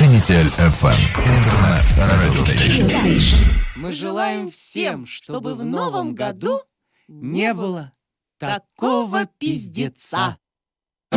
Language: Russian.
Ценитель FM. Интернет-радиостейшн. Мы желаем всем, чтобы в новом году не было такого пиздеца.